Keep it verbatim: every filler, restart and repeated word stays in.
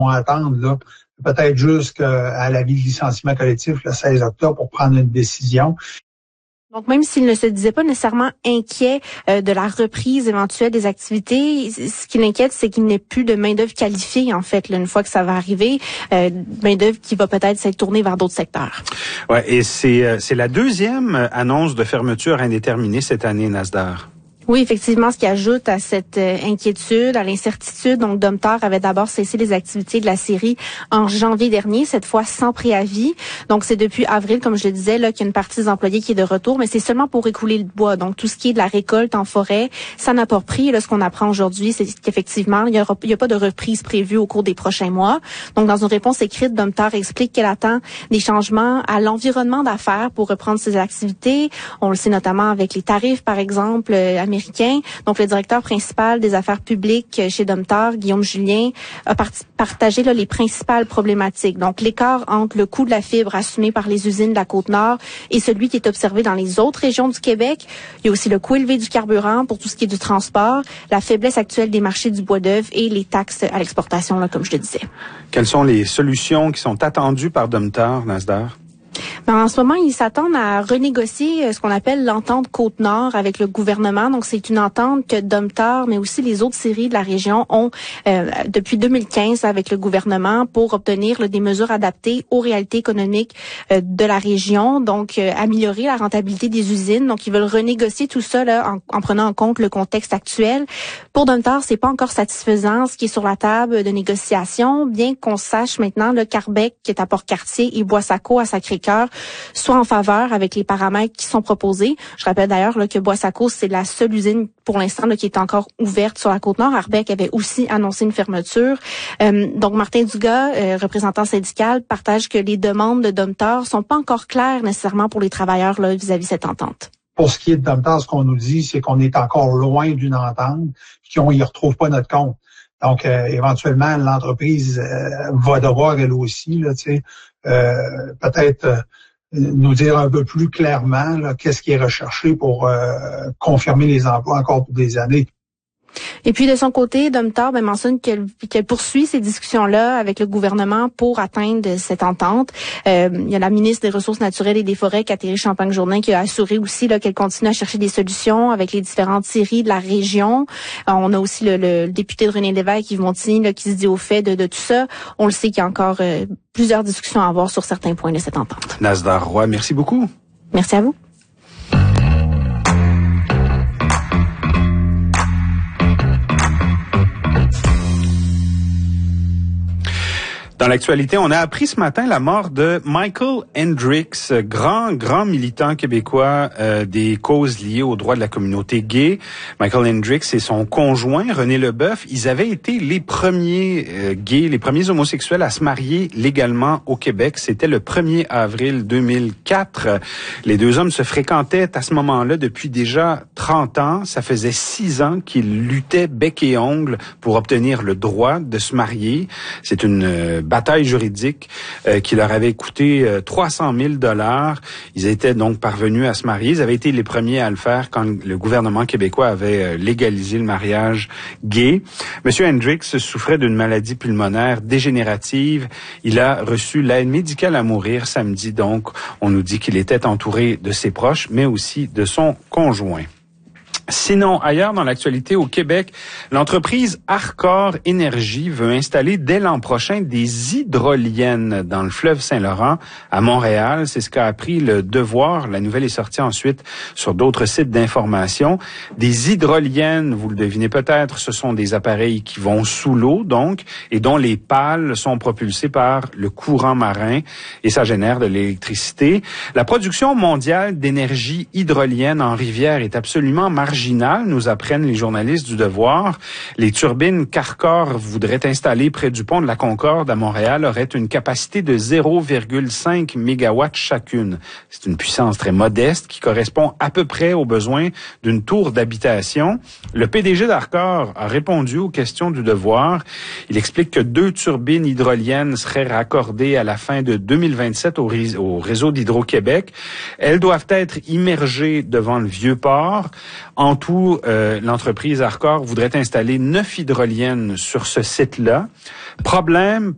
vont attendre là, peut-être jusqu'à l'avis de licenciement collectif le seize octobre pour prendre une décision. Donc, même s'il ne se disait pas nécessairement inquiet euh, de la reprise éventuelle des activités, ce qui l'inquiète, c'est qu'il n'y ait plus de main-d'œuvre qualifiée, en fait, là, une fois que ça va arriver, euh, main-d'œuvre qui va peut-être s'être tournée vers d'autres secteurs. Ouais, et c'est euh, c'est la deuxième annonce de fermeture indéterminée cette année, Nasdar. Oui, effectivement, ce qui ajoute à cette euh, inquiétude, à l'incertitude. Donc, Domtar avait d'abord cessé les activités de la série en janvier dernier, cette fois sans préavis. Donc, c'est depuis avril, comme je le disais, là, qu'il y a une partie des employés qui est de retour, mais c'est seulement pour écouler le bois. Donc, tout ce qui est de la récolte en forêt, ça n'a pas repris. Là, ce qu'on apprend aujourd'hui, c'est qu'effectivement, il n'y a, a pas de reprise prévue au cours des prochains mois. Donc, dans une réponse écrite, Domtar explique qu'elle attend des changements à l'environnement d'affaires pour reprendre ses activités. On le sait notamment avec les tarifs, par exemple, américains. Donc, le directeur principal des affaires publiques chez Domtar, Guillaume Julien, a partagé là, les principales problématiques. Donc, l'écart entre le coût de la fibre assumé par les usines de la Côte-Nord et celui qui est observé dans les autres régions du Québec. Il y a aussi le coût élevé du carburant pour tout ce qui est du transport, la faiblesse actuelle des marchés du bois d'œuvre et les taxes à l'exportation, là, comme je le disais. Quelles sont les solutions qui sont attendues par Domtar, Nasdar? Ben, en ce moment, ils s'attendent à renégocier ce qu'on appelle l'entente Côte-Nord avec le gouvernement. Donc, c'est une entente que Domtar, mais aussi les autres séries de la région ont euh, depuis deux mille quinze avec le gouvernement pour obtenir là, des mesures adaptées aux réalités économiques euh, de la région. Donc, euh, améliorer la rentabilité des usines. Donc, ils veulent renégocier tout ça là, en, en prenant en compte le contexte actuel. Pour Domtar, c'est pas encore satisfaisant ce qui est sur la table de négociation, bien qu'on sache maintenant le Carbec qui est à Port-Cartier et Boissaco à Sacré-Cœur soit en faveur avec les paramètres qui sont proposés. Je rappelle d'ailleurs là, que Boissaco, c'est la seule usine pour l'instant là, qui est encore ouverte sur la Côte-Nord. Arbec avait aussi annoncé une fermeture. Euh, donc, Martin Dugas, euh, représentant syndical, partage que les demandes de Domtar sont pas encore claires nécessairement pour les travailleurs là, vis-à-vis de cette entente. Pour ce qui est de Domtar, ce qu'on nous dit, c'est qu'on est encore loin d'une entente, qu'on y retrouve pas notre compte. Donc, euh, éventuellement, l'entreprise euh, va devoir, elle aussi, là, tu sais, euh, peut-être euh, nous dire un peu plus clairement là, qu'est-ce qui est recherché pour euh, confirmer les emplois encore pour des années. Et puis, de son côté, Domtar ben, mentionne qu'elle, qu'elle poursuit ces discussions-là avec le gouvernement pour atteindre cette entente. Euh, il y a la ministre des Ressources naturelles et des Forêts, Catherine Champagne-Jourdain, qui a assuré aussi là, qu'elle continue à chercher des solutions avec les différentes séries de la région. Euh, on a aussi le, le, le député de René Lévesque, Yves Montigny, là, qui se dit au fait de, de tout ça. On le sait qu'il y a encore euh, plusieurs discussions à avoir sur certains points de cette entente. Nasdar Roy, merci beaucoup. Merci à vous. Dans l'actualité, on a appris ce matin la mort de Michael Hendricks, grand, grand militant québécois euh, des causes liées aux droits de la communauté gay. Michael Hendricks et son conjoint, René Leboeuf, ils avaient été les premiers euh, gays, les premiers homosexuels à se marier légalement au Québec. C'était le premier avril deux mille quatre. Les deux hommes se fréquentaient à ce moment-là depuis déjà trente ans. Ça faisait six ans qu'ils luttaient bec et ongle pour obtenir le droit de se marier. C'est une euh, bataille juridique euh, qui leur avait coûté euh, trois cent mille dollars. Ils étaient donc parvenus à se marier. Ils avaient été les premiers à le faire quand le gouvernement québécois avait euh, légalisé le mariage gay. Monsieur Hendricks souffrait d'une maladie pulmonaire dégénérative. Il a reçu l'aide médicale à mourir samedi. Donc, on nous dit qu'il était entouré de ses proches, mais aussi de son conjoint. Sinon, ailleurs dans l'actualité au Québec, l'entreprise Arcor Énergie veut installer dès l'an prochain des hydroliennes dans le fleuve Saint-Laurent à Montréal. C'est ce qu'a appris Le Devoir. La nouvelle est sortie ensuite sur d'autres sites d'information. Des hydroliennes, vous le devinez peut-être, ce sont des appareils qui vont sous l'eau, donc, et dont les pales sont propulsées par le courant marin et ça génère de l'électricité. La production mondiale d'énergie hydrolienne en rivière est absolument marginale. Nous apprennent les journalistes du Devoir. Les turbines qu'Arcor voudrait installer près du pont de la Concorde à Montréal auraient une capacité de zéro virgule cinq mégawatts chacune. C'est une puissance très modeste qui correspond à peu près aux besoins d'une tour d'habitation. Le P D G d'Arcor a répondu aux questions du Devoir. Il explique que deux turbines hydroliennes seraient raccordées à la fin de deux mille vingt-sept au, ré- au réseau d'Hydro-Québec. Elles doivent être immergées devant le Vieux-Port. En tout, euh, l'entreprise Arcor voudrait installer neuf hydroliennes sur ce site-là. Problème,